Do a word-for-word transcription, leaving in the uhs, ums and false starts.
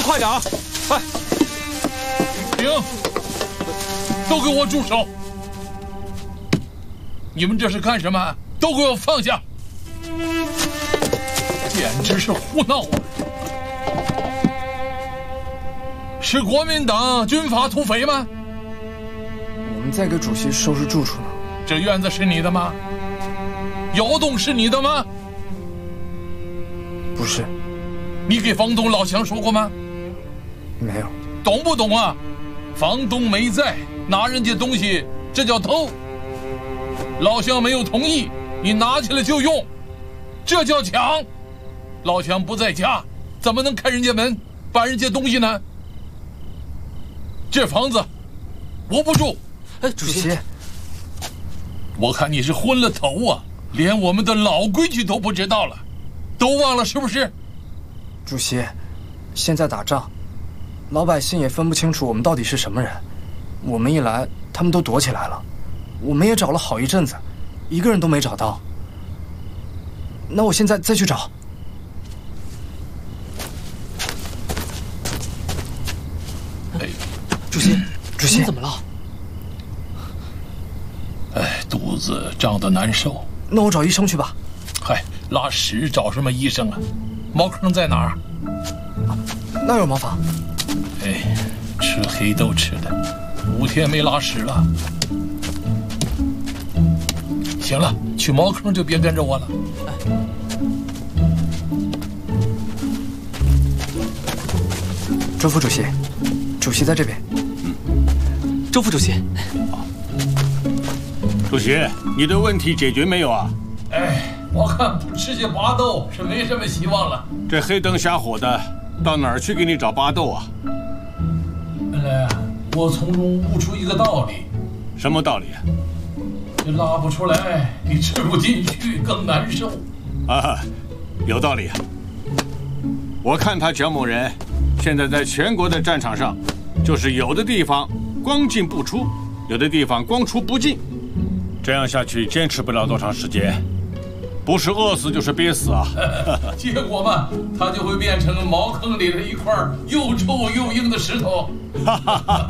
快点啊！快， 停！都给我住手！你们这是干什么？都给我放下！简直是胡闹啊！是国民党军阀土匪吗？ 我们在给主席收拾住处呢。 这院子是你的吗？窑洞是你的吗？ 不是。 你给房东老乡说过吗？ 没有。 懂不懂啊？房东没在，拿人家东西，这叫偷。老乡没有同意，你拿起来就用，这叫抢。老乡不在家，怎么能开人家门，把人家东西呢？这房子我不住。 哎，主席， 我看你是昏了头啊，连我们的老规矩都不知道了，都忘了是不是？ 主席，现在打仗，老百姓也分不清楚我们到底是什么人。我们一来，他们都躲起来了，我们也找了好一阵子，一个人都没找到。那我现在再去找。 哎， 主席， 主席你怎么了？ 哎，肚子胀得难受。 那我找医生去吧。 嗨，拉屎找什么医生啊？茅坑在哪儿？ 啊，那有茅房。 哎，吃黑豆吃的，五天没拉屎了。行了，去茅坑就别跟着我了。 哎， 周副主席，主席在这边。 嗯，周副主席。 主席，你的问题解决没有啊？ 哎，我看不吃些巴豆是没什么希望了。 这黑灯瞎火的，到哪儿去给你找巴豆啊？ 本来啊，我从中悟出一个道理。 什么道理啊？ 这拉不出来，比吃不进去更难受。 啊，有道理啊。我看他蒋某人现在在全国的战场上，就是有的地方光进不出，有的地方光出不进。这样下去坚持不了多长时间，不是饿死就是憋死啊！ 结果嘛，他就会变成茅坑里的一块又臭又硬的石头。